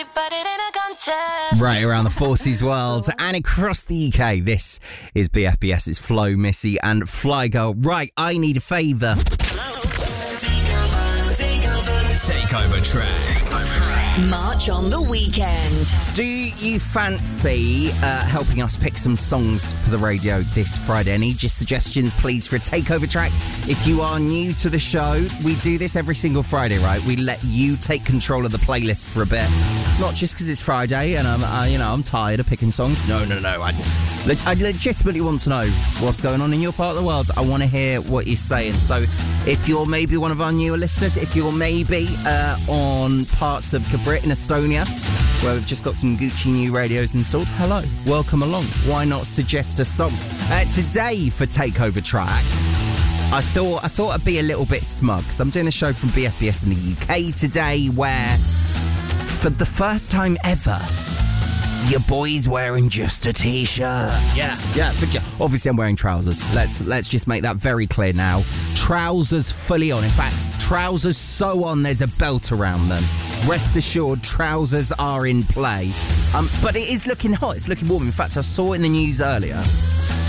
But it ain't a contest. Right around the Forces world and across the UK, this is BFBS's Flo, Missy and Fly Girl. Right, I need a favour. Takeover track. March on the weekend. Do you fancy helping us pick some songs for the radio this Friday? Any just suggestions, please, for a takeover track? If you are new to the show, we do this every single Friday, right? We let you take control of the playlist for a bit. Not just because it's Friday and I'm tired of picking songs. No. I legitimately want to know what's going on in your part of the world. I want to hear what you're saying. So if you're maybe one of our newer listeners, if you're maybe on parts of Kabrit in Estonia, where we've just got some Gucci new radios installed, hello, welcome along. Why not suggest a song? Today for Takeover Track, I thought I'd be a little bit smug, because I'm doing a show from BFBS in the UK today where, for the first time ever, your boy's wearing just a t-shirt. Yeah. Obviously, I'm wearing trousers. Let's just make that very clear now. Trousers fully on. In fact, trousers so on, there's a belt around them. Rest assured, trousers are in play. But it is looking hot. It's looking warm. In fact, I saw in the news earlier